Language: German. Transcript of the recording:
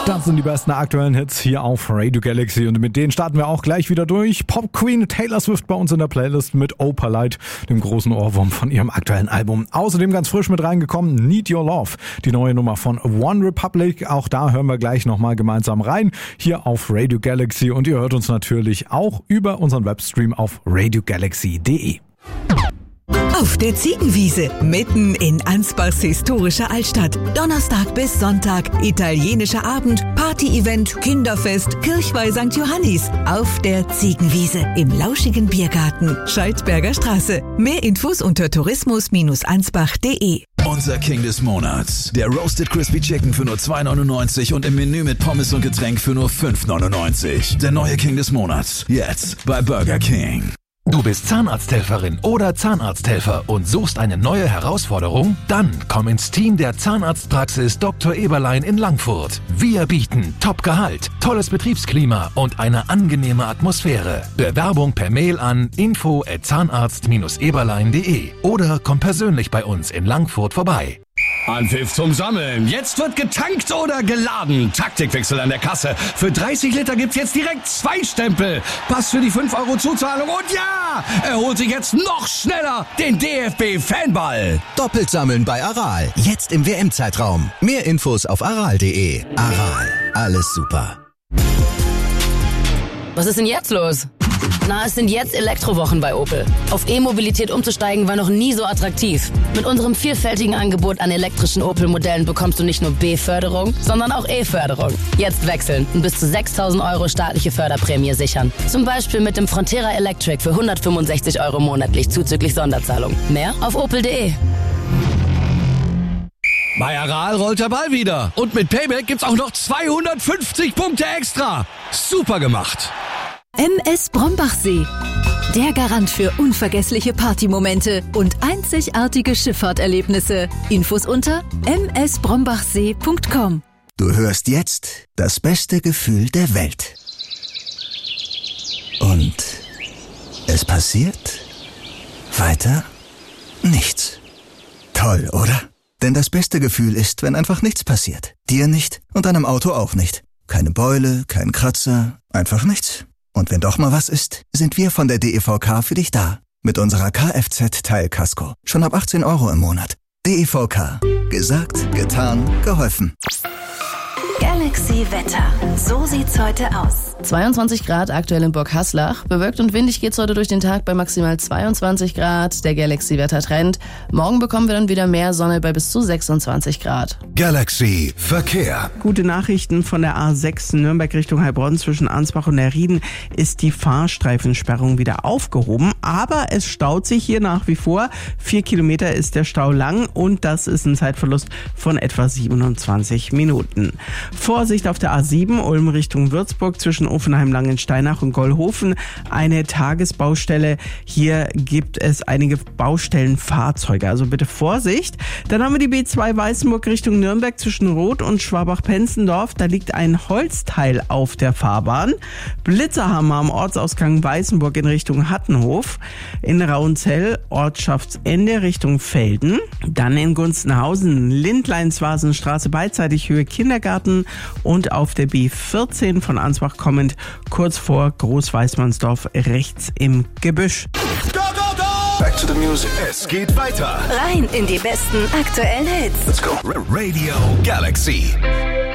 Das sind die besten aktuellen Hits hier auf Radio Galaxy und mit denen starten wir auch gleich wieder durch. Pop Queen Taylor Swift bei uns in der Playlist mit Opalite, dem großen Ohrwurm von ihrem aktuellen Album. Außerdem ganz frisch mit reingekommen Need Your Love, die neue Nummer von One Republic. Auch da hören wir gleich nochmal gemeinsam rein, hier auf Radio Galaxy und ihr hört uns natürlich auch über unseren Webstream auf radiogalaxy.de. Auf der Ziegenwiese, mitten in Ansbachs historischer Altstadt. Donnerstag bis Sonntag, italienischer Abend, Party-Event, Kinderfest, Kirchweih St. Johannis. Auf der Ziegenwiese, im lauschigen Biergarten, Scheidberger Straße. Mehr Infos unter tourismus-ansbach.de. Unser King des Monats. Der Roasted Crispy Chicken für nur 2,99 und im Menü mit Pommes und Getränk für nur 5,99. Der neue King des Monats. Jetzt bei Burger King. Du bist Zahnarzthelferin oder Zahnarzthelfer und suchst eine neue Herausforderung? Dann komm ins Team der Zahnarztpraxis Dr. Eberlein in Langfurt. Wir bieten Top-Gehalt, tolles Betriebsklima und eine angenehme Atmosphäre. Bewerbung per Mail an info@zahnarzt-eberlein.de oder komm persönlich bei uns in Langfurt vorbei. Anpfiff zum Sammeln. Jetzt wird getankt oder geladen. Taktikwechsel an der Kasse. Für 30 Liter gibt's jetzt direkt 2 Stempel. Pass für die 5 € Zuzahlung und ja, er holt sich jetzt noch schneller den DFB-Fanball. Doppelt sammeln bei Aral. Jetzt im WM-Zeitraum. Mehr Infos auf aral.de. Aral. Alles super. Was ist denn jetzt los? Na, es sind jetzt Elektrowochen bei Opel. Auf E-Mobilität umzusteigen war noch nie so attraktiv. Mit unserem vielfältigen Angebot an elektrischen Opel-Modellen bekommst du nicht nur B-Förderung, sondern auch E-Förderung. Jetzt wechseln und bis zu 6.000 € staatliche Förderprämie sichern. Zum Beispiel mit dem Frontera Electric für 165 € monatlich zuzüglich Sonderzahlung. Mehr auf opel.de. Bei Aral rollt der Ball wieder. Und mit Payback gibt's auch noch 250 Punkte extra. Super gemacht. MS Brombachsee. Der Garant für unvergessliche Partymomente und einzigartige Schifffahrterlebnisse. Infos unter msbrombachsee.com. Du hörst jetzt das beste Gefühl der Welt. Und es passiert weiter nichts. Toll, oder? Denn das beste Gefühl ist, wenn einfach nichts passiert. Dir nicht und deinem Auto auch nicht. Keine Beule, kein Kratzer, einfach nichts. Und wenn doch mal was ist, sind wir von der DEVK für dich da. Mit unserer Kfz-Teilkasko. Schon ab 18 € im Monat. DEVK. Gesagt, getan, geholfen. Galaxy Wetter. So sieht's heute aus. 22 Grad aktuell in Burg Haslach. Bewölkt und windig geht's heute durch den Tag bei maximal 22 Grad. Der Galaxy-Wetter-Trend. Morgen bekommen wir dann wieder mehr Sonne bei bis zu 26 Grad. Galaxy Verkehr. Gute Nachrichten von der A6 Nürnberg Richtung Heilbronn zwischen Ansbach und Nerrieden ist die Fahrstreifensperrung wieder aufgehoben. Aber es staut sich hier nach wie vor. 4 Kilometer ist der Stau lang und das ist ein Zeitverlust von etwa 27 Minuten. Vorsicht auf der A7 Ulm Richtung Würzburg zwischen Offenheim-Langensteinach und Gollhofen. Eine Tagesbaustelle. Hier gibt es einige Baustellenfahrzeuge. Also bitte Vorsicht. Dann haben wir die B2 Weißenburg Richtung Nürnberg zwischen Roth und Schwabach-Penzendorf. Da liegt ein Holzteil auf der Fahrbahn. Blitzerhammer am Ortsausgang Weißenburg in Richtung Hattenhof. In Rauenzell Ortschaftsende Richtung Velden. Dann in Gunzenhausen Lindleinsvasenstraße beidseitig Höhe Kindergarten. Und auf der B14 von Ansbach kommend kurz vor Großweißmannsdorf rechts im Gebüsch. Go, go, go! Back to the music. Es geht weiter. Rein in die besten aktuellen Hits. Let's go. Radio Galaxy.